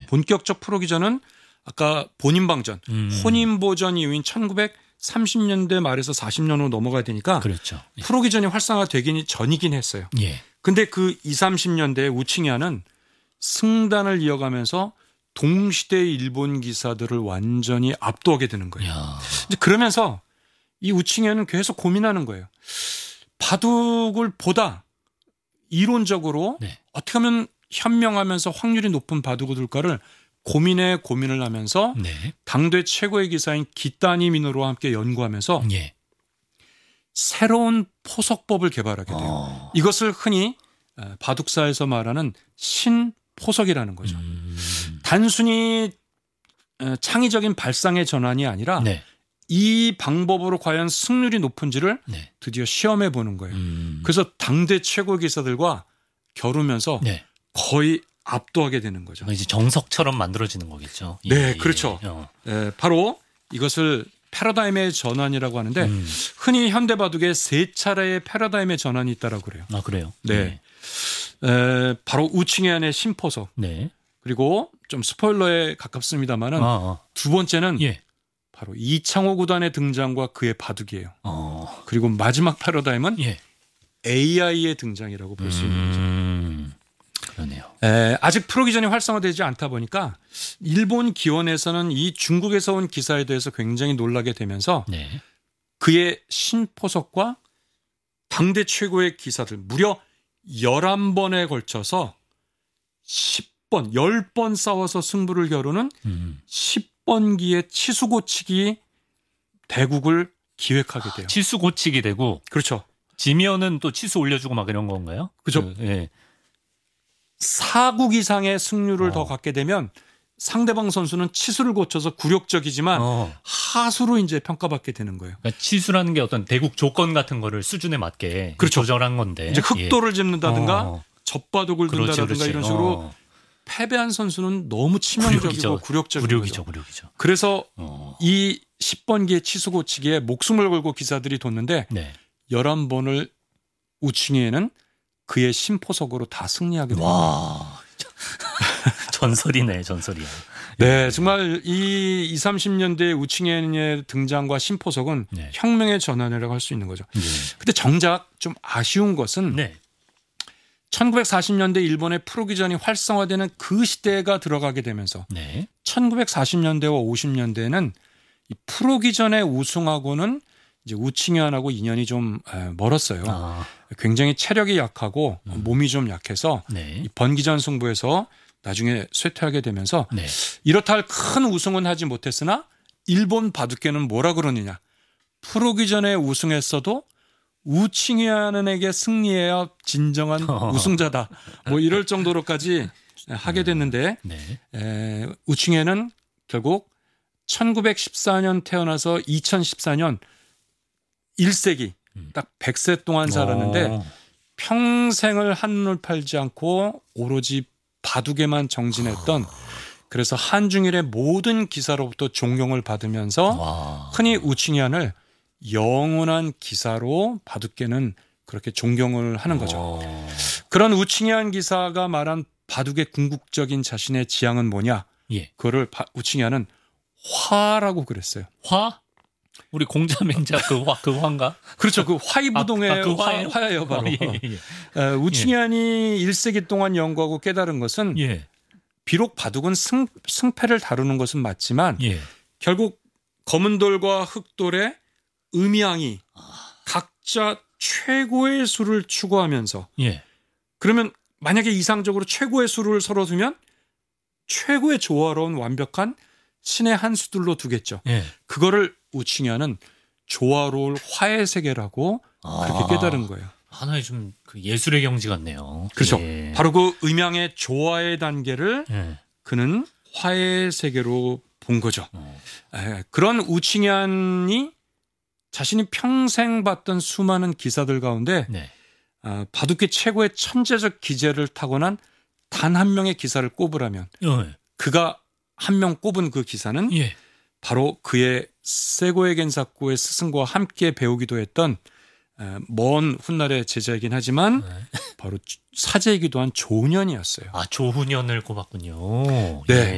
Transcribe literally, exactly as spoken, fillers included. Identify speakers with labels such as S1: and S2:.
S1: 본격적 프로기전은 아까 본인방전,
S2: 음.
S1: 혼인보전 이후인 천구백삼십 년대 말에서 사십 년으로 넘어가야 되니까
S2: 그렇죠. 예.
S1: 프로기전이 활성화되기 전이긴 했어요.
S2: 예.
S1: 근데 그 이십, 삼십 년대에 우칭야는 승단을 이어가면서 동시대의 일본 기사들을 완전히 압도하게 되는 거예요.
S2: 야.
S1: 이제 그러면서 이 우칭야는 계속 고민하는 거예요. 바둑을 보다 이론적으로
S2: 네.
S1: 어떻게 하면 현명하면서 확률이 높은 바둑을 둘까를 고민에 고민을 하면서
S2: 네.
S1: 당대 최고의 기사인 기타니 미노루와 함께 연구하면서
S2: 예.
S1: 새로운 포석법을 개발하게 돼요.
S2: 어.
S1: 이것을 흔히 바둑사에서 말하는 신포석이라는 거죠.
S2: 음.
S1: 단순히 창의적인 발상의 전환이 아니라
S2: 네.
S1: 이 방법으로 과연 승률이 높은지를
S2: 네.
S1: 드디어 시험해 보는 거예요.
S2: 음.
S1: 그래서 당대 최고의 기사들과 겨루면서
S2: 네.
S1: 거의 압도하게 되는 거죠.
S2: 이제 정석처럼 만들어지는 거겠죠.
S1: 네,
S2: 예.
S1: 그렇죠.
S2: 어.
S1: 에, 바로 이것을 패러다임의 전환이라고 하는데
S2: 음.
S1: 흔히 현대 바둑에 세 차례의 패러다임의 전환이 있다라고 그래요.
S2: 아 그래요?
S1: 네, 에, 바로 우칭야의 신포석
S2: 네.
S1: 그리고 좀 스포일러에 가깝습니다만은
S2: 아, 아.
S1: 두 번째는
S2: 예.
S1: 바로 이창호 구단의 등장과 그의 바둑이에요.
S2: 어.
S1: 그리고 마지막 패러다임은
S2: 예.
S1: 에이아이의 등장이라고 볼 수 있는 거죠.
S2: 음. 그러네요.
S1: 에, 아직 프로기전이 활성화되지 않다 보니까 일본 기원에서는 이 중국에서 온 기사에 대해서 굉장히 놀라게 되면서
S2: 네.
S1: 그의 신포석과 당대 최고의 기사들 무려 열한 번에 걸쳐서 십 번, 십 번 싸워서 승부를 겨루는
S2: 음.
S1: 십 번기의 치수고치기 대국을 기획하게 돼요.
S2: 치수 고치기 되고
S1: 그렇죠.
S2: 지면은 또 치수 올려주고 막 이런 건가요?
S1: 그죠.
S2: 그, 예.
S1: 사 국 이상의 승률을
S2: 어.
S1: 더 갖게 되면 상대방 선수는 치수를 고쳐서 굴욕적이지만
S2: 어.
S1: 하수로 이제 평가받게 되는 거예요.
S2: 그러니까 치수라는 게 어떤 대국 조건 같은 거를 수준에 맞게
S1: 그렇죠.
S2: 조절한 건데.
S1: 이제 흑도를 짚는다든가
S2: 어.
S1: 젖바둑을
S2: 그렇지,
S1: 둔다든가
S2: 그렇지.
S1: 이런 식으로
S2: 어.
S1: 패배한 선수는 너무 치명적이고
S2: 굴욕이죠.
S1: 굴욕적인
S2: 굴욕이죠,
S1: 거죠.
S2: 굴욕이죠.
S1: 그래서
S2: 어.
S1: 이 십 번기의 치수 고치기에 목숨을 걸고 기사들이 뒀는데
S2: 네.
S1: 열한 번을 우칭이에는 그의 신포석으로 다 승리하게 됩니다.
S2: 와. 전설이네, 전설이야.
S1: 네, 정말 이 이십, 삼십 년대 우칭현의 등장과 신포석은
S2: 네.
S1: 혁명의 전환이라고 할 수 있는 거죠.
S2: 네.
S1: 근데 정작 좀 아쉬운 것은
S2: 네.
S1: 천구백사십 년대 일본의 프로기전이 활성화되는 그 시대가 들어가게 되면서
S2: 네.
S1: 천구백사십 년대와 오십 년대에는 이 프로기전에 우승하고는 이제 우칭현하고 인연이 좀 멀었어요.
S2: 아.
S1: 굉장히 체력이 약하고
S2: 음.
S1: 몸이 좀 약해서
S2: 네.
S1: 이 번기전 승부에서 나중에 쇠퇴하게 되면서
S2: 네.
S1: 이렇다 할 큰 우승은 하지 못했으나 일본 바둑계는 뭐라 그러느냐. 프로기전에 우승했어도 우칭현에게 승리해야 진정한 우승자다. 뭐 이럴 정도로까지 하게 됐는데
S2: 네.
S1: 에, 우칭현은 결국 천구백십사 년 태어나서 이천십사 년 일 세기 딱 백 세 동안 살았는데
S2: 오.
S1: 평생을 한눈을 팔지 않고 오로지 바둑에만 정진했던 그래서 한중일의 모든 기사로부터 존경을 받으면서
S2: 와.
S1: 흔히 우칭현을 영원한 기사로 바둑계는 그렇게 존경을 하는 거죠.
S2: 오.
S1: 그런 우칭현 기사가 말한 바둑의 궁극적인 자신의 지향은 뭐냐?
S2: 예.
S1: 그거를 바, 우칭현은 화라고 그랬어요.
S2: 화? 우리 공자맹자 그 화, 그 화인가?
S1: 그렇죠. 그 화이부동의
S2: 아, 아, 그
S1: 화,
S2: 화예요?
S1: 화예요, 바로.
S2: 어, 예, 예.
S1: 어, 우칭현이 일 세기 동안 연구하고 깨달은 것은
S2: 예.
S1: 비록 바둑은 승, 승패를 다루는 것은 맞지만
S2: 예.
S1: 결국 검은돌과 흑돌의 음양이 각자 최고의 수를 추구하면서
S2: 예.
S1: 그러면 만약에 이상적으로 최고의 수를 서로 두면 최고의 조화로운 완벽한 신의 한 수들로 두겠죠.
S2: 예.
S1: 그거를 우칭현은 조화로울 화의 세계라고
S2: 아.
S1: 그렇게 깨달은 거예요.
S2: 하나의 좀 그 예술의 경지 같네요.
S1: 그렇죠.
S2: 예.
S1: 바로 그 음양의 조화의 단계를
S2: 예.
S1: 그는 화의 세계로 본 거죠.
S2: 어.
S1: 에, 그런 우칭현이 자신이 평생 봤던 수많은 기사들 가운데
S2: 네.
S1: 아, 바둑계 최고의 천재적 기재를 타고난 단 한 명의 기사를 꼽으라면
S2: 예.
S1: 그가 한 명 꼽은 그 기사는
S2: 예.
S1: 바로 그의 세고의 겐사쿠의 스승과 함께 배우기도 했던 먼 훗날의 제자이긴 하지만
S2: 네.
S1: 바로 사제이기도 한 조훈현이었어요.
S2: 아, 조훈현을 꼽았군요.
S1: 네.
S2: 예.